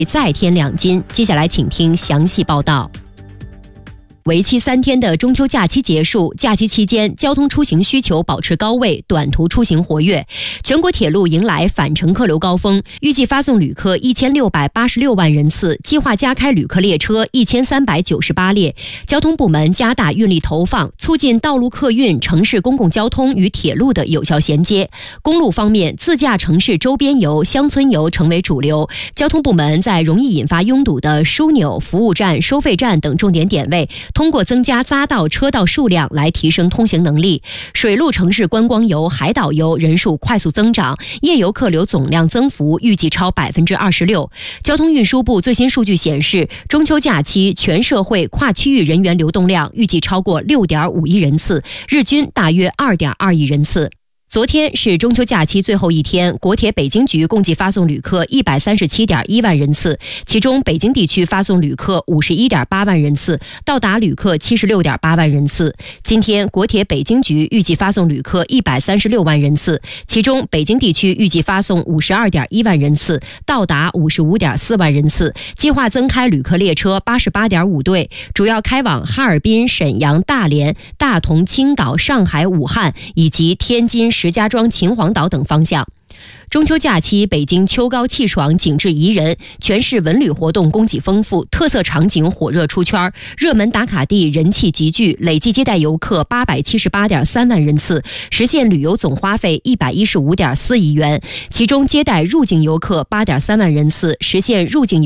再添2斤。接下来请听详细报道。为期3天的中秋假期结束，假期期间交通出行需求保持高位，短途出行活跃。全国铁路迎来返程客流高峰，预计发送旅客1686万人次，计划加开旅客列车1398列。交通部门加大运力投放，促进道路客运、城市公共交通与铁路的有效衔接。公路方面，自驾城市周边游、乡村游成为主流。交通部门在容易引发拥堵的枢纽、服务站、收费站等重点点位，通过增加匝道车道数量来提升通行能力。水陆城市观光游、海岛游人数快速增长，夜游客流总量增幅预计超26%。交通运输部最新数据显示，中秋假期全社会跨区域人员流动量预计超过6.5亿人次，日均大约2.2亿人次。昨天是中秋假期最后一天，国铁北京局共计发送旅客137.1万人次，其中北京地区发送旅客51.8万人次，到达旅客76.8万人次。今天国铁北京局预计发送旅客136万人次，其中北京地区预计发送52.1万人次，到达55.4万人次。计划增开旅客列车88.5对，主要开往哈尔滨、沈阳、大连、大同、青岛、上海、武汉以及天津、石家庄、秦皇岛等方向。中秋假期，北京秋高气爽，景致宜人，全市文旅活动供给丰富，特色场景火热出圈，热门打卡地人气集聚，累计接待游客878.3万人次，实现旅游总花费115.4亿元，其中接待入境游客8.3万人次，实现入境